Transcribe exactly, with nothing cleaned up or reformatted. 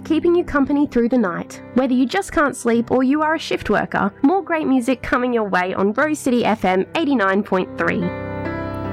keeping you company through the night. Whether you just can't sleep or you are a shift worker, more great music coming your way on Rose City F M eighty-nine point three.